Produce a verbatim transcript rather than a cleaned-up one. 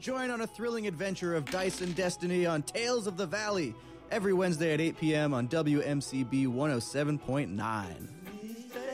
Join on a thrilling adventure of dice and destiny on Tales of the Valley every Wednesday at eight p.m. on W M C B one oh seven point nine.